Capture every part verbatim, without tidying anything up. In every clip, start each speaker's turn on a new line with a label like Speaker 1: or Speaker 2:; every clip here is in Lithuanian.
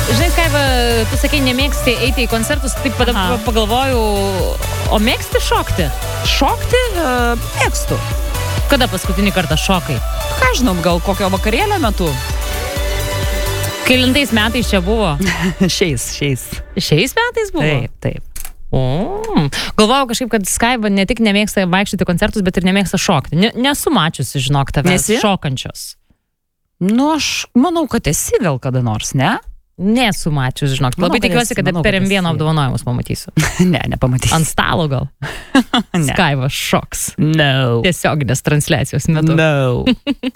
Speaker 1: Žinai, Skaiva, tu sakei, nemėgsti eiti į koncertus, taip pat pagalvojau, o mėgsti šokti?
Speaker 2: Šokti? Uh, mėgstu.
Speaker 1: Kada paskutinį kartą šokai?
Speaker 2: Ką žinom, gal kokio vakarėlio metu?
Speaker 1: Kelintais metais čia buvo?
Speaker 2: šiais, šiais.
Speaker 1: Šiais metais buvo?
Speaker 2: Taip, taip.
Speaker 1: O, galvojau kažkaip, kad Skaiva ne tik nemėgsta vaikščioti koncertus, bet ir nemėgsta šokti. Ne, nesu mačiusi, žinok, tavęs šokančios.
Speaker 2: Nu, aš manau, kad esi gal kada nors, ne?
Speaker 1: Nesu mačius, žinok. Labai tikiuosi, kad per M vieną apdovanojimus pamatysiu.
Speaker 2: ne, nepamatysiu.
Speaker 1: Ant stalo gal? Skaiva šoks.
Speaker 2: No.
Speaker 1: Tiesioginės transliacijos metu.
Speaker 2: No.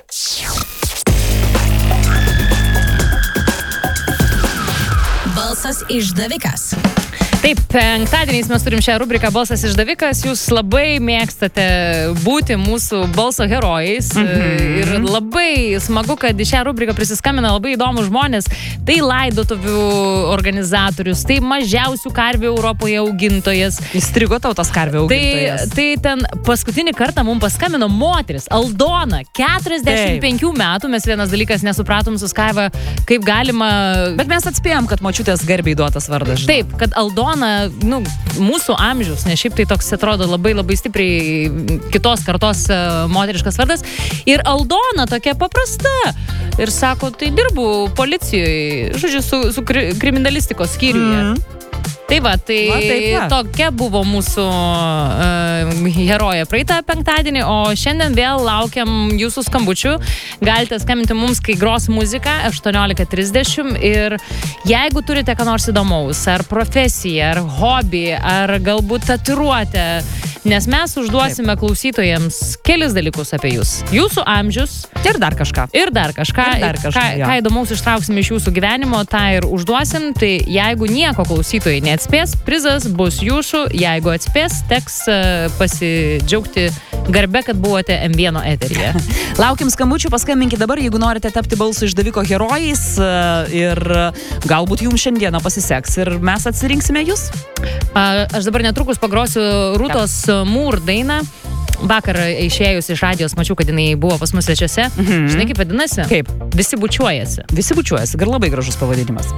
Speaker 3: Balsas išdavikas.
Speaker 1: Taip, penktadieniais mes turim šią rubriką Balsas išdavikas. Jūs labai mėgstate būti mūsų balso herojais. Mm-hmm. Ir labai smagu, kad į šią rubriką prisiskambina labai įdomų žmonės. Tai laidotuvių organizatorius, tai mažiausių karvių Europoje augintojas.
Speaker 2: Įstrigo tau tas karvių augintojas.
Speaker 1: Tai, tai ten paskutinį kartą mums paskambino moteris, Aldona, keturiasdešimt penkių metų. Mes vienas dalykas nesupratom su Skaiva, kaip galima...
Speaker 2: Bet mes atspėjom, kad močiutės garbiai duotas vardas. Žinau.
Speaker 1: Taip, kad Aldona nu, mūsų amžius, nes šiaip tai toks atrodo labai labai stipriai kitos kartos uh, moteriškas vardas. Ir Aldona tokia paprasta. Ir sako, tai dirbu policijoje, žodžiu, su, su kri kriminalistikos skyriuje. Mm. Tai va, tai va, taip, va. Tokia buvo mūsų uh, herojė praeitą penktadienį, o šiandien vėl laukiam jūsų skambučių. Galite skambinti mums, kai gros muzika, aštuoniolika trisdešimt. Ir jeigu turite ką nors įdomaus, ar profesiją, ar hobį, ar galbūt tatuiruotę, nes mes užduosime taip. Klausytojams kelis dalykus apie jūs. Jūsų amžius.
Speaker 2: Ir dar kažką.
Speaker 1: Ir dar kažką.
Speaker 2: Ir dar kažką,
Speaker 1: ką, ką įdomaus ištrauksim iš jūsų gyvenimo, tą ir užduosim. Tai jeigu nieko klausytojai neatspės, prizas bus jūsų. Jeigu atspės, teks uh, pasidžiaugti garbe, kad buvote M vieno eteryje.
Speaker 2: Laukim skambučių, paskambinkit dabar, jeigu norite tapti balso išdaviko herojais uh, ir galbūt jums šiandieną pasiseks ir mes atsirinksime jūs.
Speaker 1: Uh, aš dabar netrukus pagrosiu Rūtos Mūr dainą. Vakar išėjus iš radijos mačiau, kad jinai buvo pas mus svečiuose. Mm-hmm. Žinai, kaip vadinasi?
Speaker 2: Kaip?
Speaker 1: Visi bučiuojasi.
Speaker 2: Visi bučiuojasi. Gar labai gražus pavadinimas.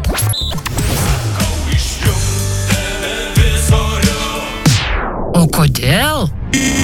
Speaker 1: O kodėl?